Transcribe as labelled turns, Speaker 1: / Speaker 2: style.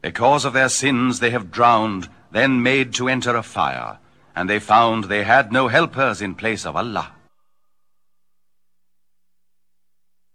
Speaker 1: Because of their sins they have drowned, then made to enter a fire, and they found they had no helpers in place of Allah.